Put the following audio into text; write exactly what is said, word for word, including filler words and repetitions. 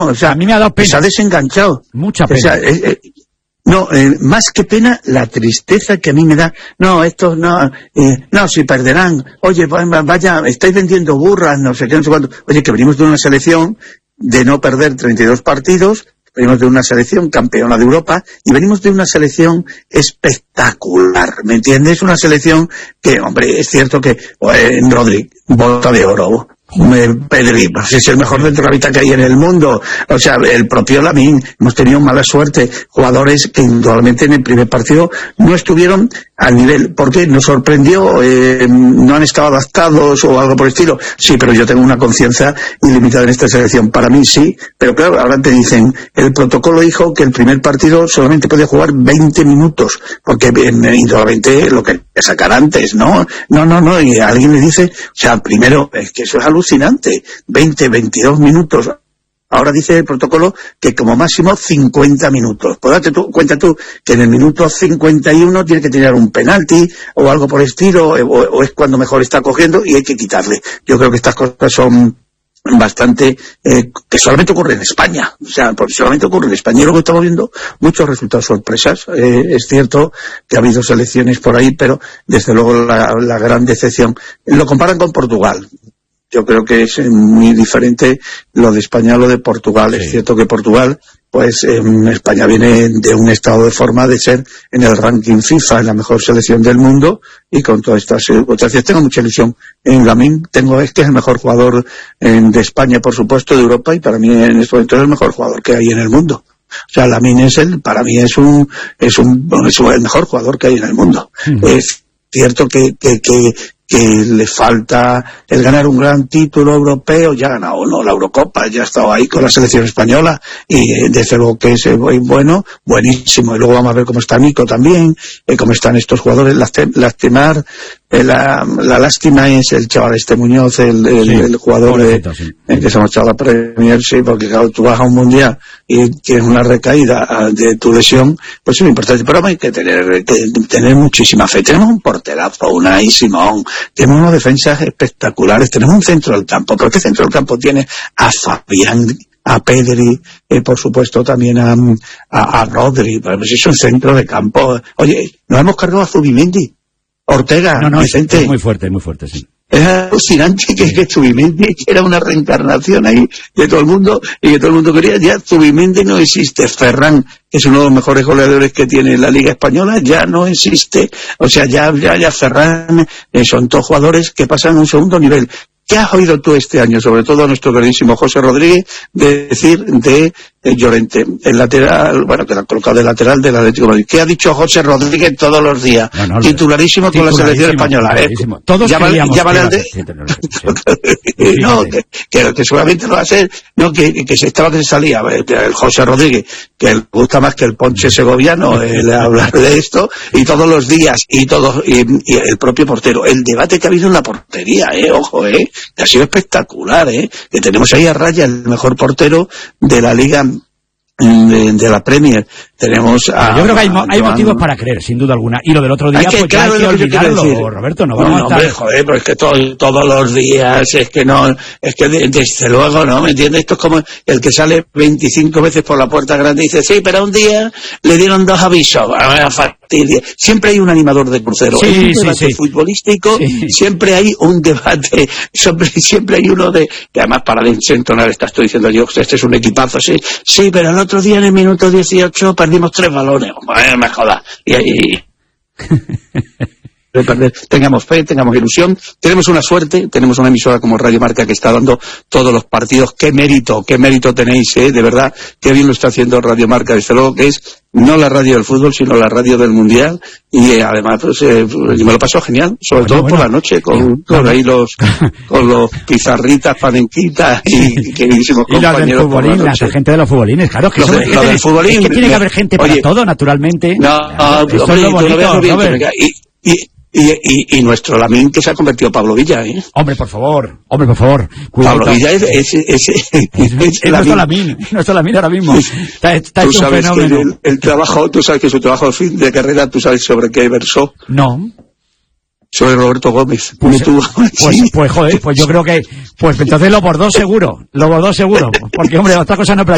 o sea, a mí me ha dado pena. Se ha desenganchado. Mucha pena. O sea, eh, eh, no, eh, más que pena, la tristeza que a mí me da. No, estos no, eh, no, si perderán. Oye, vaya, estáis vendiendo burras, no sé qué, no sé cuánto. Oye, que venimos de una selección de no perder treinta y dos partidos, venimos de una selección campeona de Europa y venimos de una selección espectacular, ¿me entiendes? Una selección que, hombre, es cierto que eh, Rodri, bota de oro. Pedri, pues es el mejor centrocampista que hay en el mundo. O sea, el propio Lamine, hemos tenido mala suerte, jugadores que indudablemente en el primer partido no estuvieron al nivel, porque nos sorprendió, eh, no han estado adaptados o algo por el estilo. Sí, pero yo tengo una conciencia ilimitada en esta selección. Para mí sí, pero claro, ahora te dicen, el protocolo dijo que el primer partido solamente puede jugar veinte minutos, porque eh, indudablemente lo que sacar antes, ¿no? No, no, no, y alguien le dice, o sea, primero, es que eso es alucinante, veinte, veintidós minutos. Ahora dice el protocolo que como máximo cincuenta minutos. Pues date tú, cuenta tú que en el minuto cincuenta y uno tiene que tirar un penalti o algo por el estilo, o, o es cuando mejor está cogiendo y hay que quitarle. Yo creo que estas cosas son bastante, eh, que solamente ocurre en España, o sea, porque solamente ocurre en España. Y luego estamos viendo muchos resultados sorpresas. Eh, es cierto que ha habido selecciones por ahí, pero desde luego la, la gran decepción. Lo comparan con Portugal. Yo creo que es muy diferente lo de España a lo de Portugal. Sí. Es cierto que Portugal, pues eh, España viene de un estado de forma de ser en el ranking FIFA, en la mejor selección del mundo, y con todas estas circunstancias tengo mucha ilusión en Lamine. Tengo, es que es el mejor jugador en, de España, por supuesto, de Europa, y para mí en este momento es el mejor jugador que hay en el mundo. O sea, Lamine es el, para mí es un, es un, es el mejor jugador que hay en el mundo. Mm. Es cierto que, que, que que le falta el ganar un gran título europeo, ya ha ganado no la Eurocopa, ya ha estado ahí con la selección española y desde luego que es bueno, buenísimo. Y luego vamos a ver cómo está Nico también, eh, cómo están estos jugadores. Lastimar, eh, la, la lástima es el chaval este Muñoz, el, el, sí, el jugador de, sí. eh, que se ha marchado a la Premier, sí, porque claro, tú vas a un mundial y tienes una recaída de tu lesión, pues es muy importante. Pero hay que tener, que tener muchísima fe. Tenemos un porterazo, Unai Simón, tenemos unas defensas espectaculares, tenemos un centro del campo, pero ¿qué centro del campo tiene? A Fabián, a Pedri, eh, por supuesto también a, a, a Rodri, pues es un centro de campo. Oye, nos hemos cargado a Zubimendi, Ortega, no, no, Vicente. Es muy fuerte, muy fuerte, sí. Es alucinante que, que Zubimendi, que era una reencarnación ahí de todo el mundo, y que todo el mundo quería, ya Zubimendi no existe. Ferran, que es uno de los mejores goleadores que tiene la Liga Española, ya no existe. O sea, ya, ya, ya Ferran, eh, son todos jugadores que pasan a un segundo nivel. ¿Qué has oído tú este año, sobre todo a nuestro queridísimo José Rodríguez, de decir de, de Llorente, el lateral, bueno, que lo ha colocado de lateral del Atlético de Madrid? ¿Qué ha dicho José Rodríguez todos los días? No, no, titularísimo con la selección española. ¿eh? Todos ya creíamos ya vale que al de... sí. No, que, que, que seguramente lo va a hacer, no, que, que se estaba que se salía, el José Rodríguez, que le gusta más que el ponche segoviano, el hablar de esto, y todos los días, y todos, y, y el propio portero. El debate que ha habido en la portería, eh, ojo, eh, que ha sido espectacular, eh, que tenemos ahí a raya el mejor portero de la Liga, de, de la Premier. Tenemos a, yo creo que hay, mo- hay motivos para creer, sin duda alguna. Y lo del otro día, que, pues claro, ya hay que olvidarlo, Roberto. No no, vamos no a estar... hombre, joder, pero es que todo, todos los días, es que no, es que de, desde luego, ¿no? ¿Me entiendes? Esto es como el que sale veinticinco veces por la puerta grande y dice, sí, pero un día le dieron dos avisos. A fastidia. Siempre hay un animador de crucero. Sí, en un sí, debate sí. futbolístico, sí. Siempre hay un debate, siempre, siempre hay uno de, que además para desentonar, estás estoy diciendo yo, este es un equipazo, sí, sí, pero el otro día en el minuto dieciocho perdimos tres balones. Bueno, me jodas. Y ahí... Tengamos fe, tengamos ilusión, tenemos una suerte, tenemos una emisora como Radio Marca que está dando todos los partidos. Qué mérito, qué mérito tenéis, eh, de verdad, qué bien lo está haciendo Radio Marca, desde luego que es no la radio del fútbol, sino la radio del mundial, y eh, además pues eh, yo me lo paso genial, sobre bueno, todo bueno. por la noche, con, con ahí los con los pizarritas, panenquitas y queridísimos y compañeros. Los del futbolín, la gente de los futbolines, claro, que, los de, son, los del futbolín, es que tiene que haber gente para oye, todo, naturalmente. No, no, esto hombre, es lo bonito, lo bien, Robert. Y, y, Y, y, y nuestro Lamine que se ha convertido Pablo Villa, ¿eh? Hombre, por favor, hombre, por favor. Cuidado. Pablo Villa es, es, es, es, es, es, es nuestro Lamine, nuestro Lamine ahora mismo. Está, está tú sabes que el, el trabajo, tú sabes que su trabajo de fin de carrera, tú sabes sobre qué versó. No. Sobre Roberto Gómez. Pues, tú, pues, sí. pues, joder, pues yo creo que, pues entonces lo Bordó seguro, lo Bordó seguro, porque hombre, otra cosa no, pero